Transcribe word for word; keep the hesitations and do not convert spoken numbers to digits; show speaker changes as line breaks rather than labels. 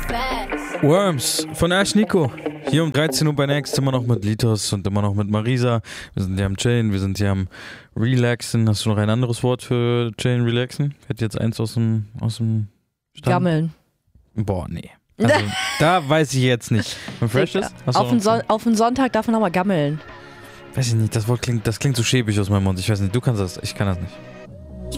Worms von Ash Nico. Hier um dreizehn Uhr bei Next, immer noch mit Litos und immer noch mit Marisa. Wir sind hier am Chillen, wir sind hier am Relaxen. Hast du noch ein anderes Wort für Chillen, Relaxen? Hätte jetzt eins aus dem, aus dem Stand?
Gammeln.
Boah, nee. Also, da weiß ich jetzt nicht. Wenn fresh ist?
Auf den, Son- auf den Sonntag darf man auch mal gammeln.
Weiß ich nicht, das Wort klingt, das klingt so schäbig aus meinem Mund. Ich weiß nicht, du kannst das, ich kann das nicht.